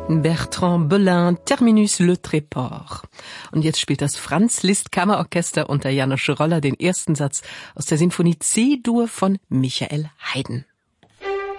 Bertrand Belin, Terminus le Tréport. Und jetzt spielt das Franz-Liszt-Kammerorchester unter János Roller den ersten Satz aus der Sinfonie C-Dur von Michael Haydn.